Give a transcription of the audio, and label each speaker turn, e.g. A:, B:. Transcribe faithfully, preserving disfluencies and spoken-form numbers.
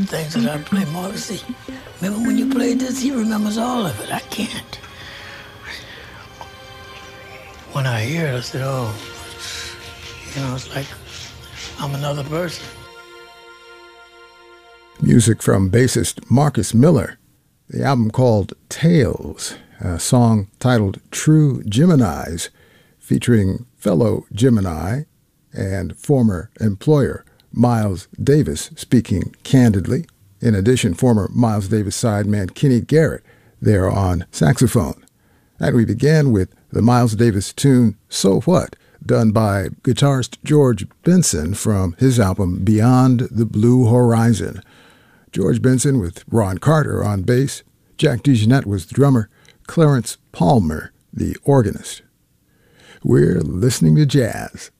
A: things that I play. Marcus, see, remember when you played this? He remembers all of it. I can't. When I hear it, I said, oh, you know, it's like I'm another person.
B: Music from bassist Marcus Miller. The album called Tales, a song titled True Geminis, featuring fellow Gemini and former employer Miles Davis speaking candidly. In addition, former Miles Davis sideman Kenny Garrett there on saxophone. And we began with the Miles Davis tune So What, done by guitarist George Benson from his album Beyond the Blue Horizon. George Benson with Ron Carter on bass, Jack DeJohnette was the drummer, Clarence Palmer the organist. We're listening to jazz.